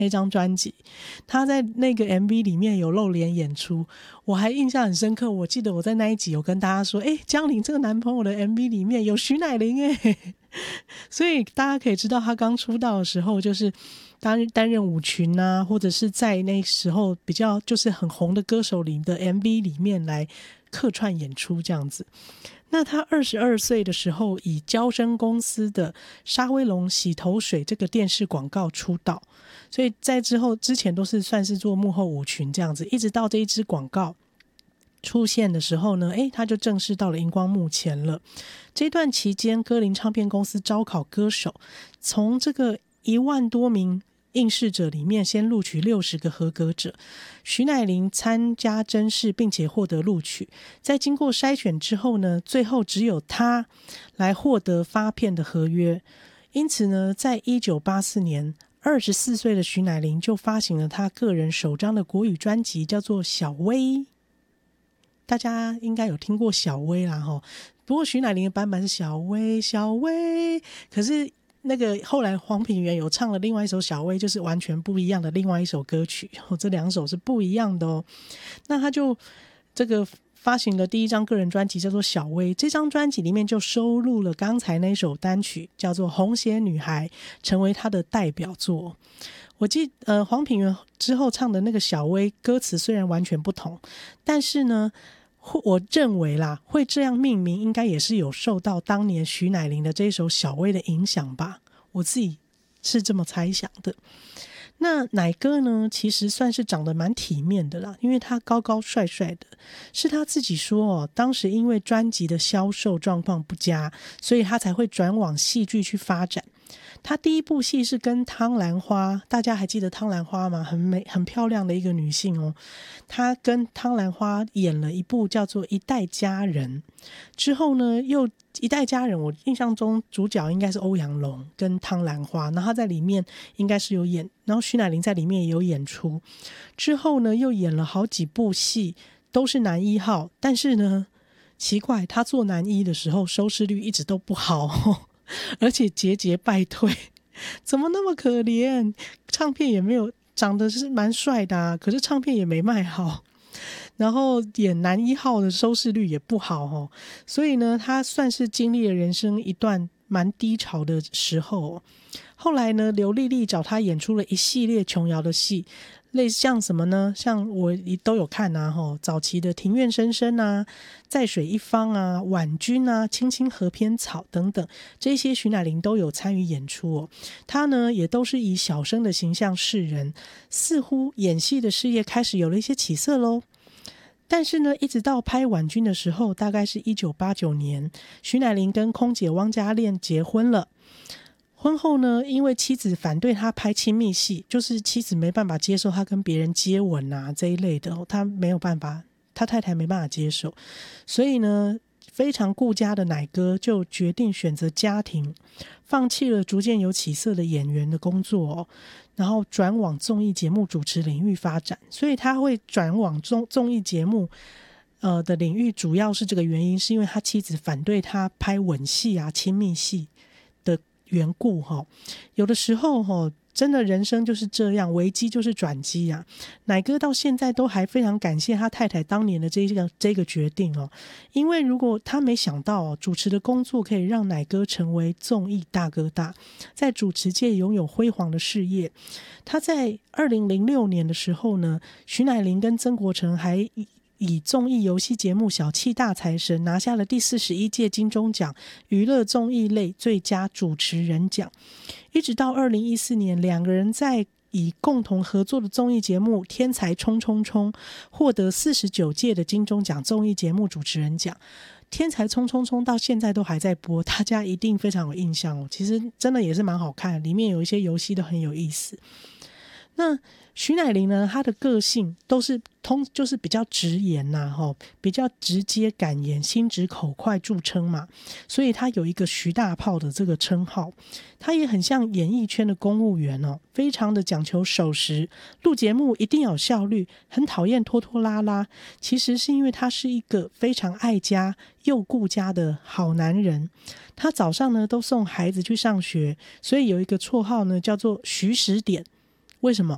那张专辑，他在那个 MV 里面有露脸演出，我还印象很深刻。我记得我在那一集有跟大家说，江玲这个男朋友的 MV 里面有徐乃麟所以大家可以知道他刚出道的时候就是担任舞群啊，或者是在那时候比较就是很红的歌手里的 MV 里面来客串演出这样子。那他22岁的时候以娇生公司的沙威龙洗头水这个电视广告出道，所以在之前都是算是做幕后舞群这样子，一直到这一支广告出现的时候呢，他就正式到了荧光幕前了。这段期间歌林唱片公司招考歌手，从这个1万多名应试者里面先录取60个合格者，徐乃麟参加甄试并且获得录取。在经过筛选之后呢，最后只有他来获得发片的合约。因此呢，在1984年24岁的徐乃麟就发行了他个人首张的国语专辑，叫做小薇。大家应该有听过小薇啦齁，不过徐乃麟的版本是小薇小薇，可是那个后来黄品源有唱了另外一首小薇，就是完全不一样的另外一首歌曲，这两首是不一样的哦。那他就这个发行了第一张个人专辑叫做小薇，这张专辑里面就收录了刚才那首单曲叫做红鞋女孩，成为他的代表作。我记得黄品源之后唱的那个小薇歌词虽然完全不同，但是呢我认为啦，会这样命名应该也是有受到当年徐乃麟的这一首小薇的影响吧，我自己是这么猜想的。那乃哥呢，其实算是长得蛮体面的啦，因为他高高帅帅的，是他自己说当时因为专辑的销售状况不佳，所以他才会转往戏剧去发展。她第一部戏是跟汤兰花，大家还记得汤兰花吗？很美很漂亮的一个女性哦。她跟汤兰花演了一部叫做《一代佳人》，之后呢又《一代佳人》，我印象中主角应该是欧阳龙跟汤兰花，然后她在里面应该是有演，然后徐乃麟在里面也有演出。之后呢又演了好几部戏，都是男一号，但是呢奇怪，她做男一的时候收视率一直都不好而且节节败退，怎么那么可怜？唱片也没有，长得是蛮帅的啊，可是唱片也没卖好，然后演男一号的收视率也不好哦，所以呢他算是经历了人生一段蛮低潮的时候哦。后来呢刘丽丽找他演出了一系列琼瑶的戏，类似像什么呢？像我都有看啊，早期的庭院深深啊，在水一方啊，婉君啊，青青河边草等等，这些徐乃麟都有参与演出哦。他呢也都是以小生的形象示人，似乎演戏的事业开始有了一些起色咯。但是呢一直到拍婉君的时候，大概是1989年，徐乃麟跟空姐汪嘉炼结婚了。婚后呢，因为妻子反对他拍亲密戏，就是妻子没办法接受他跟别人接吻啊这一类的，他没有办法，他太太没办法接受，所以呢非常顾家的乃哥就决定选择家庭，放弃了逐渐有起色的演员的工作然后转往综艺节目主持领域发展。所以他会转往综艺节目的领域，主要是这个原因，是因为他妻子反对他拍吻戏啊亲密戏的缘故有的时候真的人生就是这样，危机就是转机啊。乃哥到现在都还非常感谢他太太当年的这个决定因为如果他没想到主持的工作可以让乃哥成为综艺大哥大，在主持界拥有辉煌的事业。他在2006年的时候呢，徐乃麟跟曾国城还以综艺游戏节目小气大财神拿下了第41届金钟奖娱乐综艺类最佳主持人奖。一直到2014年，两个人在以共同合作的综艺节目天才冲冲冲获得49届的金钟奖综艺节目主持人奖。天才冲冲冲到现在都还在播，大家一定非常有印象其实真的也是蛮好看，里面有一些游戏都很有意思。那徐乃麟呢，他的个性都是就是比较直言比较直接敢言，心直口快著称嘛，所以他有一个徐大炮的这个称号。他也很像演艺圈的公务员非常的讲求守时，录节目一定要有效率，很讨厌拖拖拉拉。其实是因为他是一个非常爱家又顾家的好男人。他早上呢都送孩子去上学，所以有一个绰号呢叫做徐10点。为什么？